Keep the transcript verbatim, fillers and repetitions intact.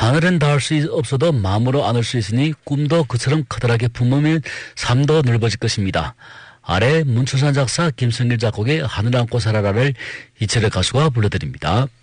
하늘은 닿을 수 없어도 마음으로 안을 수 있으니 꿈도 그처럼 커다랗게 품으면 삶도 넓어질 것입니다. 아래 문초산 작사 김성길 작곡의 하늘 안고 살아라를 이철의 가수가 불러드립니다.